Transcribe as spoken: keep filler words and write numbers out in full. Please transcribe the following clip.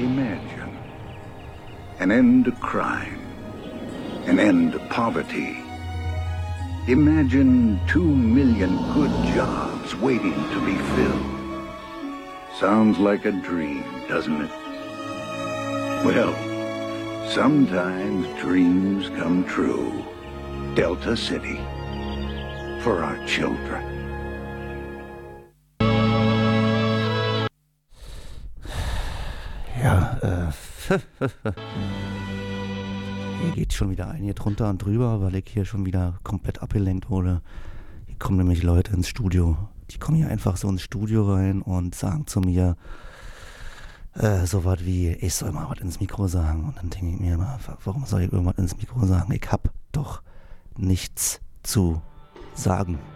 Imagine an end to crime, an end to poverty. Imagine two million good jobs waiting to be filled. Sounds like a dream, doesn't it? Well, sometimes dreams come true. Delta City. For our children. Ja, äh. Hier geht schon wieder ein hier drunter und drüber, weil ich hier schon wieder komplett abgelenkt wurde. Hier kommen nämlich Leute ins Studio. Die kommen hier einfach so ins Studio rein und sagen zu mir äh, so was wie, ich soll mal was ins Mikro sagen. Und dann denke ich mir immer, warum soll ich irgendwas ins Mikro sagen? Ich hab doch nichts zu sagen.